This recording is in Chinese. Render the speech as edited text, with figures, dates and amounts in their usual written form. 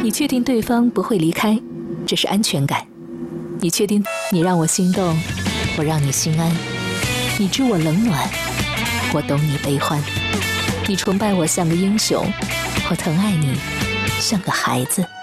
你确定对方不会离开，这是安全感。你确定你让我心动，我让你心安。你知我冷暖，我懂你悲欢。你崇拜我像个英雄，我疼爱你像个孩子。